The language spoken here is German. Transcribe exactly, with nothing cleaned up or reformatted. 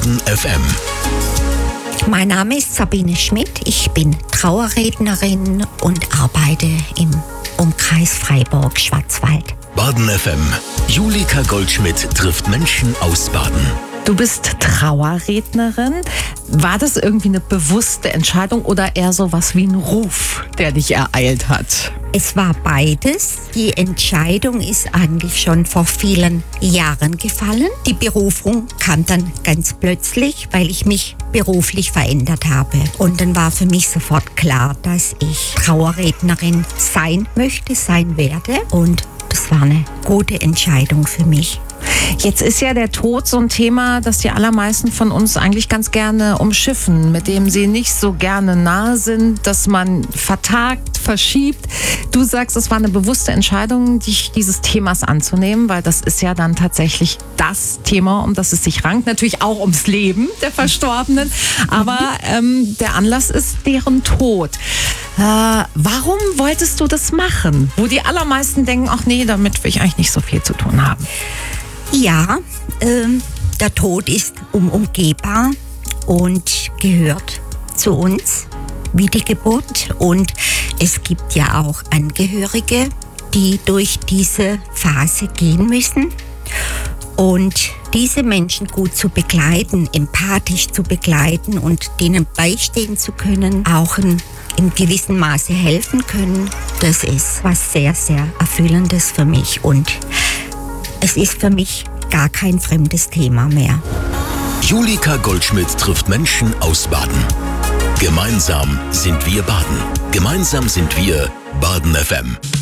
Baden F M. Mein Name ist Sabine Schmidt, ich bin Trauerrednerin und arbeite im Umkreis Freiburg-Schwarzwald. Baden F M. Julika Goldschmidt trifft Menschen aus Baden. Du bist Trauerrednerin. War das irgendwie eine bewusste Entscheidung oder eher so was wie ein Ruf, der dich ereilt hat? Es war beides. Die Entscheidung ist eigentlich schon vor vielen Jahren gefallen. Die Berufung kam dann ganz plötzlich, weil ich mich beruflich verändert habe. Und dann war für mich sofort klar, dass ich Trauerrednerin sein möchte, sein werde. Und das war eine gute Entscheidung für mich. Jetzt ist ja der Tod so ein Thema, das die allermeisten von uns eigentlich ganz gerne umschiffen, mit dem sie nicht so gerne nahe sind, dass man vertagt, verschiebt. Du sagst, es war eine bewusste Entscheidung, dich dieses Themas anzunehmen, weil das ist ja dann tatsächlich das Thema, um das es sich rankt. Natürlich auch ums Leben der Verstorbenen, aber ähm, der Anlass ist deren Tod. Äh, warum wolltest du das machen? Wo die allermeisten denken, ach nee, damit will ich eigentlich nicht so viel zu tun haben. Ja, ähm, der Tod ist unumgehbar und gehört zu uns wie die Geburt. Und es gibt ja auch Angehörige, die durch diese Phase gehen müssen. Und diese Menschen gut zu begleiten, empathisch zu begleiten und denen beistehen zu können, auch in, in gewissem Maße helfen können, das ist was sehr, sehr Erfüllendes für mich. Und es ist für mich gar kein fremdes Thema mehr. Julika Goldschmidt trifft Menschen aus Baden. Gemeinsam sind wir Baden. Gemeinsam sind wir Baden F M.